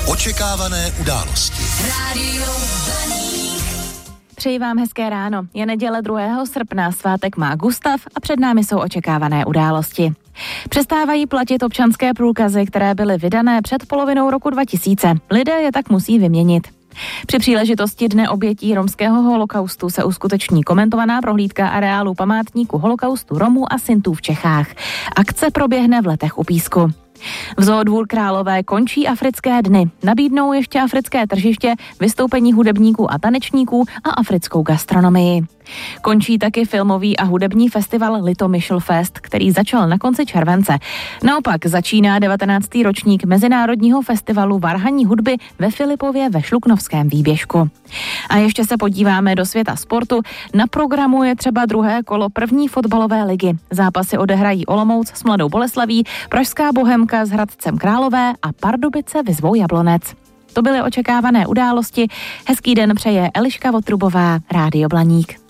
Očekávané události. Rádio Blaník. Přeji vám hezké ráno. Je neděle 2. srpna, svátek má Gustav a před námi jsou očekávané události. Přestávají platit občanské průkazy, které byly vydané před polovinou roku 2000. Lidé je tak musí vyměnit. Při příležitosti Dne obětí romského holokaustu se uskuteční komentovaná prohlídka areálu památníku holokaustu Romů a Sintů v Čechách. Akce proběhne v Letech u Písku. V Zoodvůr Králové končí africké dny. Nabídnou ještě africké tržiště, vystoupení hudebníků a tanečníků a africkou gastronomii. Končí taky filmový a hudební festival Litomyšl Fest, který začal na konci července. Naopak začíná 19. ročník Mezinárodního festivalu varhanní hudby ve Filipově ve Šluknovském výběžku. A ještě se podíváme do světa sportu. Na programu je třeba druhé kolo první fotbalové ligy. Zápasy odehrají Olomouc s Mladou Boleslaví, Pražská Bohemka s Hradcem Králové a Pardubice vyzvou Jablonec. To byly očekávané události. Hezký den přeje Eliška Votrubová, Rádio Blaník.